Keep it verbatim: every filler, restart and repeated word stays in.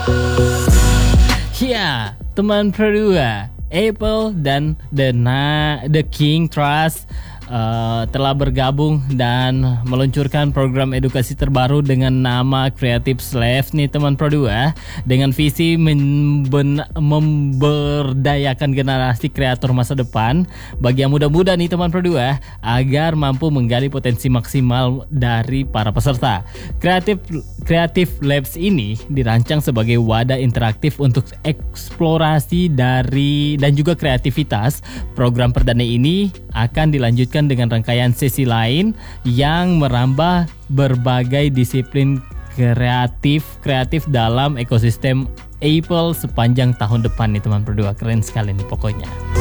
Ya, teman berdua, Apple dan The, Na- The King Trust uh, telah bergabung dan meluncurkan program edukasi terbaru dengan nama Creative Slave nih teman berdua, dengan visi memben- memberdayakan generasi kreator masa depan bagi yang muda-muda nih teman berdua, agar mampu menggali potensi maksimal dari para peserta. Creative Creative Labs ini dirancang sebagai wadah interaktif untuk eksplorasi dari dan juga kreativitas. Program perdana ini akan dilanjutkan dengan rangkaian sesi lain yang merambah berbagai disiplin kreatif kreatif dalam ekosistem Apple sepanjang tahun depan nih teman berdua. Keren sekali nih pokoknya.